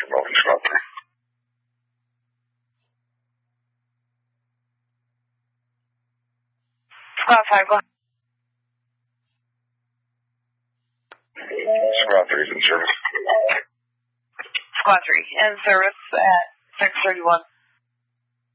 from Open Squad 3. Squad 5, go ahead. Squad 3 is in service. Squad 3, in service at 631.